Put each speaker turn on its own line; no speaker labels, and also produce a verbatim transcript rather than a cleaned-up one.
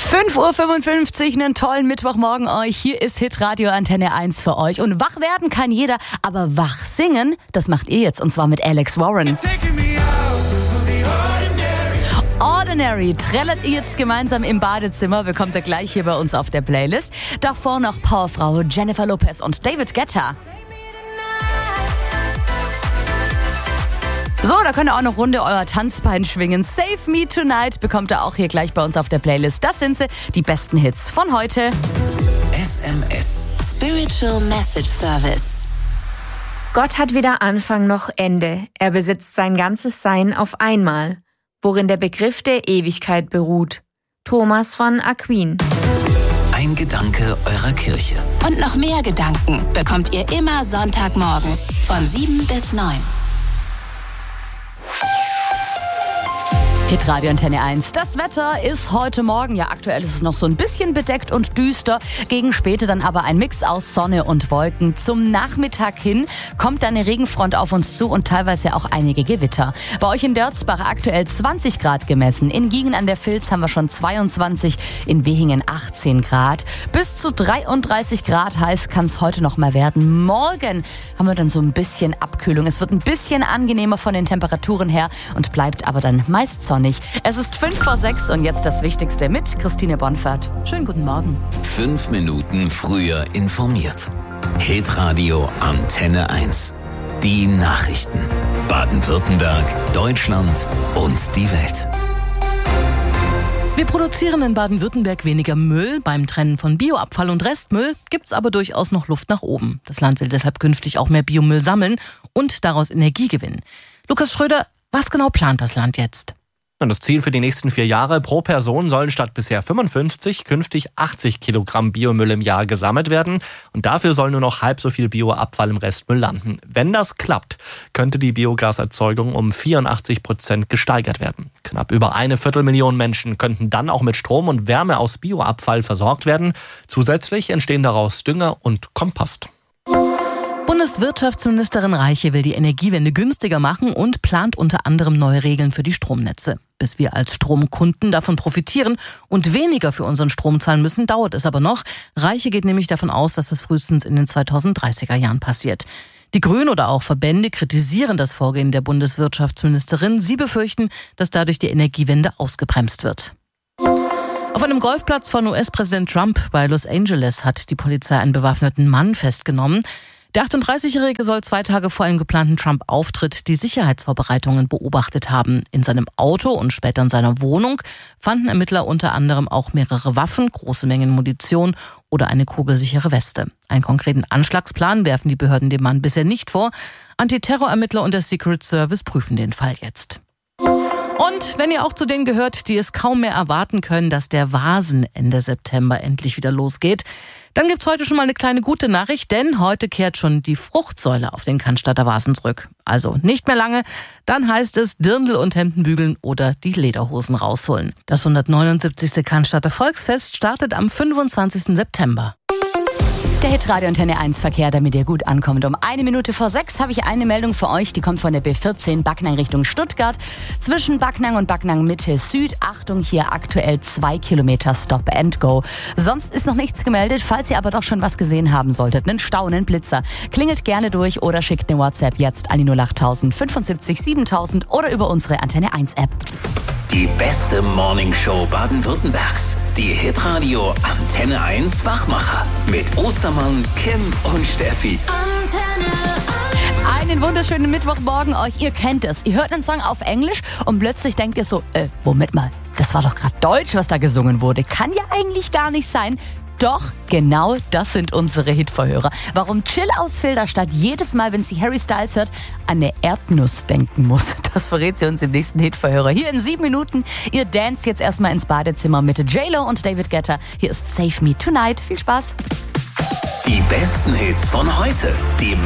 fünf Uhr fünfundfünfzig, einen tollen Mittwochmorgen euch. Hier ist Hitradio Antenne eins für euch. Und wach werden kann jeder, aber wach singen, das macht ihr jetzt. Und zwar mit Alex Warren. Ordinary trällert ihr jetzt gemeinsam im Badezimmer, bekommt ihr gleich hier bei uns auf der Playlist. Davor noch Powerfrau Jennifer Lopez und David Guetta. So, da könnt ihr auch noch Runde euer Tanzbein schwingen. Save Me Tonight bekommt ihr auch hier gleich bei uns auf der Playlist. Das sind sie, die besten Hits von heute.
S M S Spiritual Message Service.
Gott hat weder Anfang noch Ende. Er besitzt sein ganzes Sein auf einmal, worin der Begriff der Ewigkeit beruht. Thomas von Aquin.
Ein Gedanke eurer Kirche.
Und noch mehr Gedanken bekommt ihr immer Sonntagmorgens von sieben bis neun.
Hitradio Antenne eins. Das Wetter ist heute Morgen, ja aktuell ist es noch so ein bisschen bedeckt und düster. Gegen später dann aber ein Mix aus Sonne und Wolken. Zum Nachmittag hin kommt dann eine Regenfront auf uns zu und teilweise auch einige Gewitter. Bei euch in Dörzbach aktuell zwanzig Grad gemessen. In Giegen an der Vils haben wir schon zweiundzwanzig, in Wehingen achtzehn Grad. Bis zu dreiunddreißig Grad heiß kann es heute noch mal werden. Morgen haben wir dann so ein bisschen Abkühlung. Es wird ein bisschen angenehmer von den Temperaturen her und bleibt aber dann meist sonnig. Es ist fünf vor sechs und jetzt das Wichtigste mit Christine Bonfert. Schönen guten Morgen.
Fünf Minuten früher informiert. Hitradio Antenne eins. Die Nachrichten. Baden-Württemberg, Deutschland und die Welt.
Wir produzieren in Baden-Württemberg weniger Müll. Beim Trennen von Bioabfall und Restmüll gibt's aber durchaus noch Luft nach oben. Das Land will deshalb künftig auch mehr Biomüll sammeln und daraus Energie gewinnen. Lukas Schröder, was genau plant das Land jetzt?
Das Ziel für die nächsten vier Jahre: pro Person sollen statt bisher fünfundfünfzig künftig achtzig Kilogramm Biomüll im Jahr gesammelt werden. Und dafür soll nur noch halb so viel Bioabfall im Restmüll landen. Wenn das klappt, könnte die Biogaserzeugung um vierundachtzig Prozent gesteigert werden. Knapp über eine Viertelmillion Menschen könnten dann auch mit Strom und Wärme aus Bioabfall versorgt werden. Zusätzlich entstehen daraus Dünger und Kompost.
Bundeswirtschaftsministerin Reiche will die Energiewende günstiger machen und plant unter anderem neue Regeln für die Stromnetze. Bis wir als Stromkunden davon profitieren und weniger für unseren Strom zahlen müssen, dauert es aber noch. Reiche geht nämlich davon aus, dass das frühestens in den zweitausenddreißiger Jahren passiert. Die Grünen oder auch Verbände kritisieren das Vorgehen der Bundeswirtschaftsministerin. Sie befürchten, dass dadurch die Energiewende ausgebremst wird. Auf einem Golfplatz von U S-Präsident Trump bei Los Angeles hat die Polizei einen bewaffneten Mann festgenommen. Der achtunddreißigjährige soll zwei Tage vor einem geplanten Trump-Auftritt die Sicherheitsvorbereitungen beobachtet haben. In seinem Auto und später in seiner Wohnung fanden Ermittler unter anderem auch mehrere Waffen, große Mengen Munition oder eine kugelsichere Weste. Einen konkreten Anschlagsplan werfen die Behörden dem Mann bisher nicht vor. Antiterrorermittler und der Secret Service prüfen den Fall jetzt. Und wenn ihr auch zu denen gehört, die es kaum mehr erwarten können, dass der Vasen Ende September endlich wieder losgeht, dann gibt's heute schon mal eine kleine gute Nachricht, denn heute kehrt schon die Fruchtsäule auf den Cannstatter Vasen zurück. Also nicht mehr lange, dann heißt es Dirndl und Hemden bügeln oder die Lederhosen rausholen. Das hundertneunundsiebzigste Cannstatter Volksfest startet am fünfundzwanzigsten September.
Der Hitradio Antenne eins Verkehr, damit ihr gut ankommt. Um eine Minute vor sechs habe ich eine Meldung für euch, die kommt von der B vierzehn Backnang Richtung Stuttgart. Zwischen Backnang und Backnang Mitte Süd. Achtung, hier aktuell zwei Kilometer Stop and Go. Sonst ist noch nichts gemeldet, falls ihr aber doch schon was gesehen haben solltet. Einen Stau, einen Blitzer. Klingelt gerne durch oder schickt eine WhatsApp jetzt an die null achttausend fünfundsiebzig siebentausend oder über unsere Antenne eins App.
Die beste Morningshow Baden-Württembergs. Die Hitradio Antenne eins Wachmacher. Mit Ostermann, Kim und Steffi.
Antenne eins. Einen wunderschönen Mittwochmorgen euch. Ihr kennt es. Ihr hört einen Song auf Englisch und plötzlich denkt ihr so, äh, Moment mal, das war doch gerade Deutsch, was da gesungen wurde. Kann ja eigentlich gar nicht sein. Doch, genau das sind unsere Hitverhörer. Warum Chill aus Filderstadt jedes Mal, wenn sie Harry Styles hört, an eine Erdnuss denken muss, das verrät sie uns im nächsten Hitverhörer. Hier in sieben Minuten. Ihr dance jetzt erstmal ins Badezimmer mit J-Lo und David Guetta. Hier ist Save Me Tonight. Viel Spaß.
Die besten Hits von heute. Die